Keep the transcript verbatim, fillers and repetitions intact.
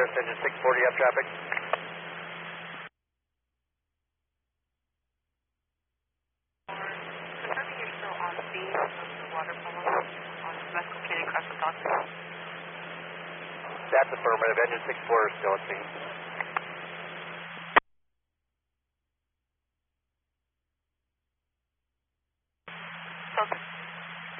Southwest, engine six forty, up traffic. Confirming you're still on speed from the water polo on West Kilkenny across the Dodgers. That's affirmative, engine six four is still at sea.